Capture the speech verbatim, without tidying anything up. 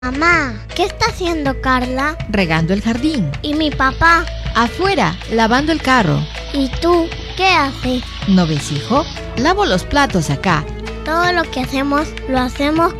Mamá, ¿qué está haciendo Carla? Regando el jardín. ¿Y mi papá? Afuera, lavando el carro. ¿Y tú, qué haces? ¿No ves, hijo? Lavo los platos acá. Todo lo que hacemos, lo hacemos